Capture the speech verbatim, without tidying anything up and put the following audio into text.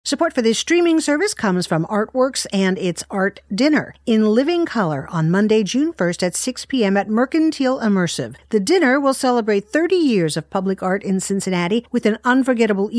Support for this streaming service comes from Artworks and its Art Dinner in living color on Monday, June first at six p.m. at Mercantile Immersive. The dinner will celebrate thirty years of public art in Cincinnati with an unforgettable